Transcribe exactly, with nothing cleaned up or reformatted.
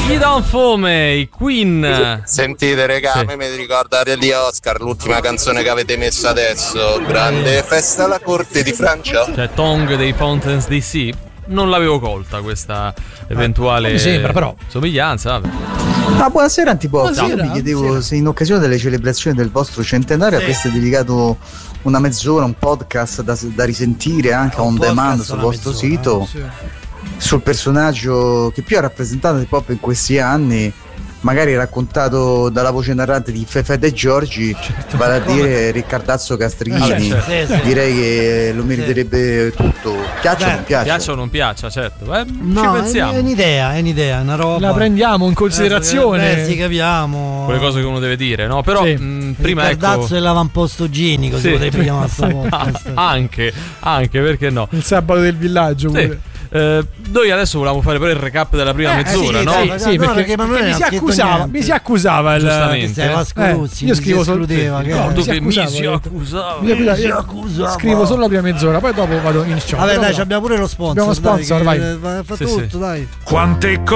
Gli don fome, i Queen. Sentite regà, sì. A me mi ricorda di Oscar, l'ultima canzone che avete messo adesso. Grande festa alla corte di Francia. Cioè Tongue dei Fountains D C. Non l'avevo colta questa eventuale, mi sembra, però, somiglianza. Vabbè. Ah, buonasera Antipop. Buonasera, mi chiedevo buonasera. se in occasione delle celebrazioni del vostro centenario sì. avreste dedicato una mezz'ora, un podcast da, da risentire anche on demand sul vostro mezz'ora, sito sì. sul personaggio che più ha rappresentato Hip Hop in questi anni, magari raccontato dalla voce narrante di Fefe De Giorgi, certo, vale a dire Riccardazzo Castrini. Certo, certo. Sì, direi sì. che lo meriterebbe sì. tutto. Piaccia o non piaccia? Piaccia o non piaccia, certo. Eh, no, ci pensiamo. È un'idea, è un'idea, è una roba. La prendiamo in considerazione. Eh, sì, capiamo. Quelle cose che uno deve dire, no? Però sì. mh, prima Riccardazzo ecco... e l'avamposto igienico sì. si potrebbe chiamare ah, anche, anche perché no? Il sabato del villaggio pure. Sì. Eh, noi adesso volevamo fare però il recap della prima eh, mezz'ora, sì, no? Sì, no, sì, perché, perché, perché mi si accusava, mi si accusava il giustamente. Eh, io scrivo solo che mi si accusava, mi si accusava. Mi si accusava. Scrivo solo la prima mezz'ora, poi dopo vado in show. Vabbè, dai, abbiamo pure lo sponsor. Abbiamo sponsor, dai, vai. Fa sì, tutto, sì. dai. Quante cose